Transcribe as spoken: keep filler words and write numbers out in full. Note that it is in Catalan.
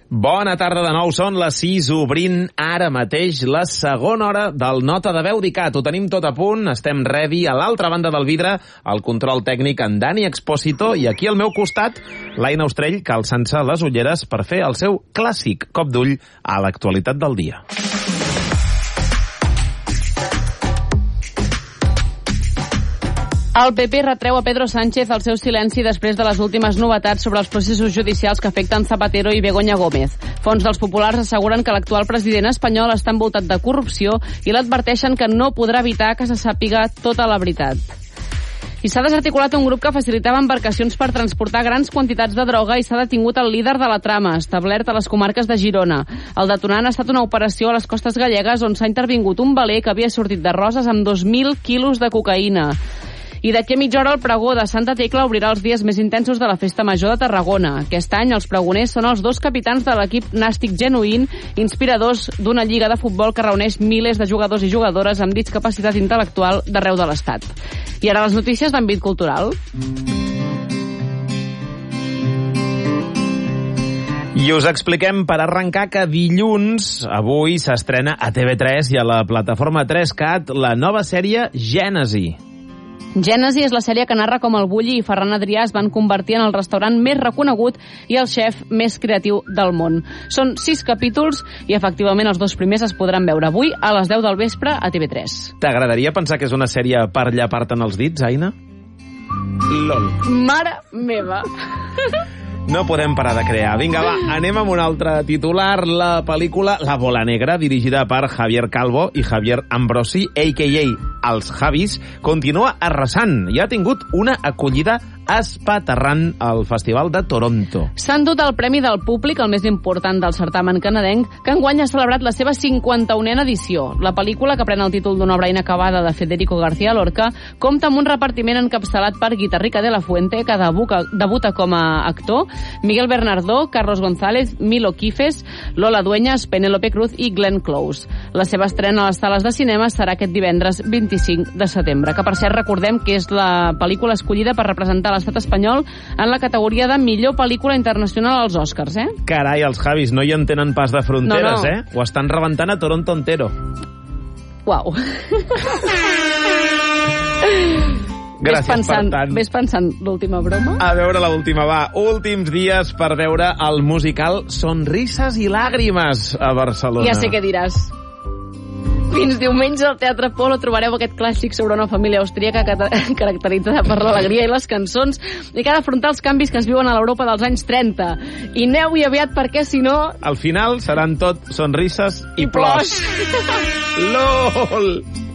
Bona tarda de nou, són les sis, obrint ara mateix la segona hora del Nota de Veu d'ICAT. Ho tenim tot a punt, estem ready a l'altra banda del vidre, el control tècnic en Dani Expósito, i aquí al meu costat, l'Aina Ostrell, calçant-se les ulleres per fer el seu clàssic cop d'ull a l'actualitat del dia. El P P retreu a Pedro Sánchez el seu silenci després de les últimes novetats sobre els processos judicials que afecten Zapatero i Begoña Gómez. Fons dels populars asseguren que l'actual president espanyol està envoltat de corrupció i l'adverteixen que no podrà evitar que se sàpiga tota la veritat. I s'ha desarticulat un grup que facilitava embarcacions per transportar grans quantitats de droga i s'ha detingut el líder de la trama, establert a les comarques de Girona. El detonant ha estat una operació a les costes gallegues on s'ha intervingut un veler que havia sortit de Roses amb dos mil quilos de cocaïna. I d'aquí a mitja hora el pregó de Santa Tecla obrirà els dies més intensos de la Festa Major de Tarragona. Aquest any els pregoners són els dos capitans de l'equip Nàstic Genuïn, inspiradors d'una lliga de futbol que reuneix milers de jugadors i jugadores amb discapacitat intel·lectual d'arreu de l'Estat. I ara les notícies d'àmbit cultural. I us expliquem per arrencar que dilluns, avui, s'estrena a T V tres i a la plataforma tres cat la nova sèrie Gènesi. Gènesi és la sèrie que narra com el Bulli i Ferran Adrià es van convertir en el restaurant més reconegut i el xef més creatiu del món. Són sis capítols i efectivament els dos primers es podran veure avui a les deu del vespre a T V tres. T'agradaria pensar que és una sèrie per llepar-te'n els dits, Aina? Lol. Mare meva! No podem parar de crear. Vinga, va, anem amb un altre titular. La pel·lícula La Bola Negra, dirigida per Javier Calvo i Javier Ambrosi, a k a els Javis, continua arrasant i ha tingut una acollida espaterrant al Festival de Toronto. S'ha endut el Premi del Públic, el més important del certamen canadenc, que enguany ha celebrat la seva cinquanta-unena edició. La pel·lícula, que pren el títol d'una obra inacabada de Federico García Lorca, compta amb un repartiment encapçalat per Guitarrica de la Fuente, que debuta, debuta com a actor, Miguel Bernardó, Carlos González, Milo Quifes, Lola Dueñas, Penélope Cruz i Glenn Close. La seva estrena a les sales de cinema serà aquest divendres vint-i-cinc de setembre, que per cert recordem que és la pel·lícula escollida per representar l'estat espanyol en la categoria de millor pel·lícula internacional als Oscars, eh? Carai, els Javis no hi entenen pas de fronteres, no, no. eh? Ho estan rebentant a Toronto entero. Uau. Gràcies, pensant, per tant. Ves pensant l'última broma? A veure l'última, va. Últims dies per veure el musical Sonrises i Làgrimes a Barcelona. Ja sé què diràs. Fins diumenge al Teatre Polo trobareu aquest clàssic sobre una família austríaca caracteritzada per l'alegria i les cançons i que ha d'afrontar els canvis que es viuen a l'Europa dels anys trenta. I aneu-hi aviat perquè, si no... Al final seran tot sonrises i, I plors. plors. LOL!